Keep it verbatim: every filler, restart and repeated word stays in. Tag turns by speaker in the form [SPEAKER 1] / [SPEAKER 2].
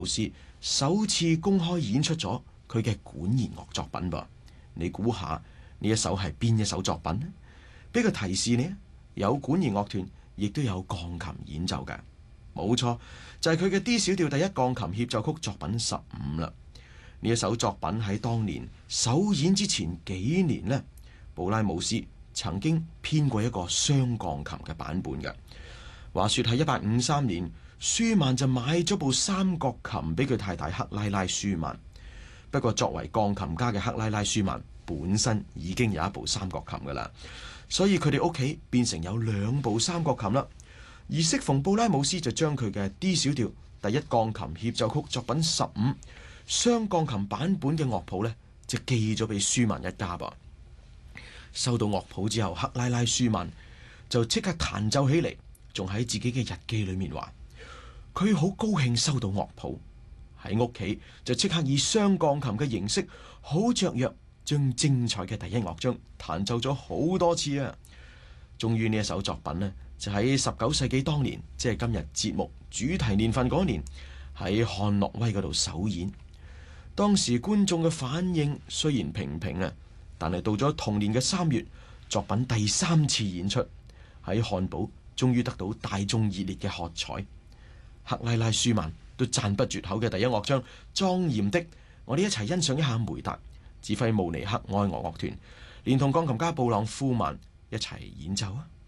[SPEAKER 1] 斯首次公開演出咗佢嘅管弦樂作品噃。你估下呢一首係邊一首作品呢？俾個提示你，有管弦樂團，亦都有鋼琴演奏嘅。冇錯，就係佢嘅 D 小調第一鋼琴協奏曲作品十五啦。呢一首作品喺當年首演之前幾年呢，布拉姆斯曾經編過一個雙鋼琴嘅版本嘅。話說喺一八五三年，舒曼就買咗部三角琴俾佢太太克拉拉舒曼。不過作為鋼琴家嘅克拉拉舒曼本身已經有一部三角琴噶啦，所以佢哋屋企變成有兩部三角琴啦。而適逢布拉姆斯就將佢嘅 D 小調第一鋼琴協奏曲作品十五雙鋼琴版本嘅樂譜呢，就寄咗俾舒曼一家噃。收到樂譜之後，克拉拉舒曼就即刻彈奏起嚟，仲喺自己嘅日記裏面話佢好高興收到樂譜，喺屋企就即刻以雙鋼琴嘅形式好雀躍，將精彩嘅第一樂章彈奏咗好多次啊！終於呢一首作品呢，就喺十九世紀當年，即係今日節目主題年份嗰年，喺漢諾威嗰度首演。當時觀眾嘅反應雖然平平啊，但係到咗同年嘅三月，作品第三次演出喺漢堡，終於得到大眾熱烈嘅喝彩。克拉拉舒曼都讚不絕口嘅第一樂章莊嚴的，我哋一齊欣賞一下梅達指揮慕尼黑愛樂樂團連同鋼琴家布朗夫曼一齊演奏啊！